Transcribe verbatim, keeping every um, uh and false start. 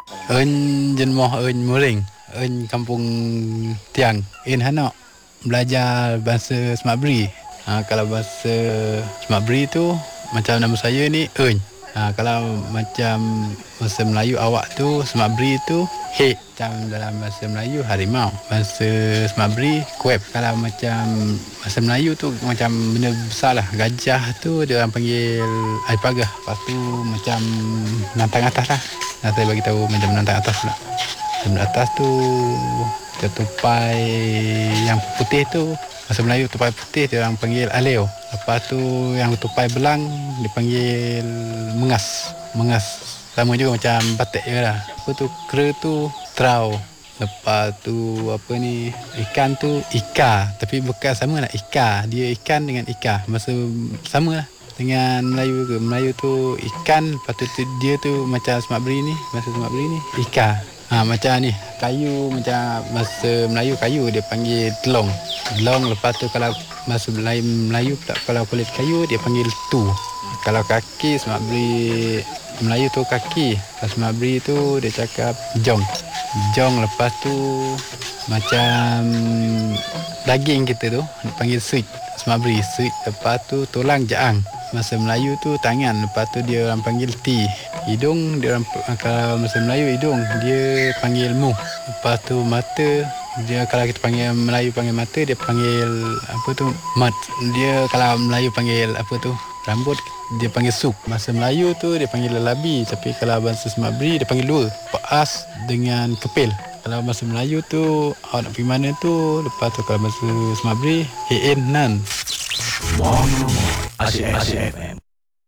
Eun jenmoh eun muring, eun kampung Tiang, in hanok belajar bahasa Semak Beri. Ha, kalau bahasa Semak Beri tu macam nama saya ni eun. Ha, kalau macam bahasa Melayu awak tu Semak Beri tu hek. Macam dalam bahasa Melayu harimau. Bahasa Semak Beri kuep. Kalau macam bahasa Melayu tu macam benda besar lah. Gajah tu dia orang panggil air pagah. Lepas tu macam nantang atas lah. Nah, saya bagi tahu macam nantang atas pula. Nantang atas tu kita tupai yang putih tu. Bahasa Melayu tupai putih dia orang panggil aleo. Lepas tu yang tupai belang dipanggil mengas. Mengas sama juga macam batik je lah. Apa tu kera tu trau. Lepas tu apa ni ikan tu ika, tapi bukan sama lah ika. Dia ikan dengan ika masa sama lah dengan Melayu ke. Melayu tu ikan, lepas tu, tu dia tu macam Semak Beri ni, bahasa Semak Beri ni ika. Ha, macam ni kayu, macam bahasa Melayu kayu dia panggil telong. Telong. Lepas tu kalau bahasa Melayu, Melayu pula kalau kulit kayu dia panggil tu. Kalau kaki Semak Beri Melayu tu kaki. Kalau Semak Beri tu dia cakap jong. Jong. Lepas tu macam daging kita tu dipanggil suit. Semak Beri suit. Lepas tu tulang jaang. Bahasa Melayu tu tangan. Lepas tu dia orang panggil ti. Hidung dia orang, kalau bahasa Melayu hidung dia panggil muh. Lepas tu mata dia, kalau kita panggil Melayu panggil mata, dia panggil apa tu mat. Dia kalau Melayu panggil apa tu rambut, dia panggil suk. Bahasa Melayu tu dia panggil lelabi, tapi kalau bahasa Semak Beri dia panggil dua, paas dengan kepil. Kalau bahasa Melayu tu awak nak pergi mana tu. Lepas tu kalau bahasa Semak Beri hin nan. More, more, more. Asyik F M.